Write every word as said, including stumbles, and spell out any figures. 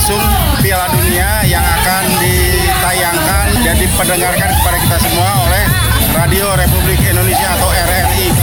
langsung Piala Dunia yang akan ditayangkan dan diperdengarkan kepada kita semua oleh Radio Republik Indonesia atau R R I.